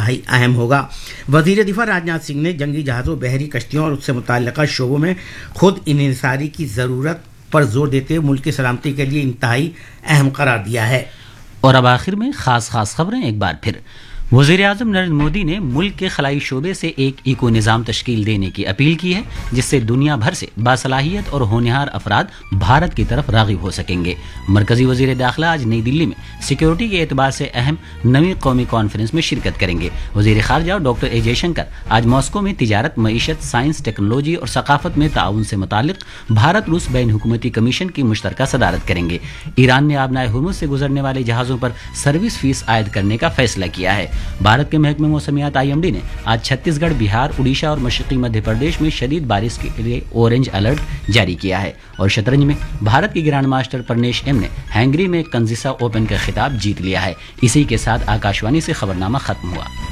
انتہائی اہم ہوگا۔ وزیر دفاع راجناتھ سنگھ نے جنگی جہازوں، بحری کشتیوں اور اس سے متعلقہ شعبوں میں خود انحصاری کی ضرورت پر زور دیتے ہوئے ملک کی سلامتی کے لیے انتہائی اہم قرار دیا ہے۔ اور اب آخر میں خاص خبریں ایک بار پھر۔ وزیر اعظم نریندر مودی نے ملک کے خلائی شعبے سے ایک ایکو نظام تشکیل دینے کی اپیل کی ہے جس سے دنیا بھر سے باصلاحیت اور ہونہار افراد بھارت کی طرف راغب ہو سکیں گے۔ مرکزی وزیر داخلہ آج نئی دلی میں سیکیورٹی کے اعتبار سے اہم 9ویں قومی کانفرنس میں شرکت کریں گے۔ وزیر خارجہ ڈاکٹر اے جے شنکر آج ماسکو میں تجارت، معیشت، سائنس، ٹیکنالوجی اور ثقافت میں تعاون سے متعلق بھارت روس بین حکومتی کمیشن کی مشترکہ صدارت کریں گے۔ ایران نے آبنائے ہرمز سے گزرنے والے جہازوں پر سروس فیس عائد کرنے کا فیصلہ کیا ہے۔ بھارت کے محکمہ موسمیات IMD نے آج چھتیس گڑھ، بہار، اڑیسہ اور مشرقی مدھیہ پردیش میں شدید بارش کے لیے اورنج الرٹ جاری کیا ہے۔ اور شطرنج میں بھارت کی گرینڈ ماسٹر پرنیش ایم نے ہنگری میں کنزیسا اوپن کا خطاب جیت لیا ہے۔ اسی کے ساتھ آکاشوانی سے خبرنامہ ختم ہوا۔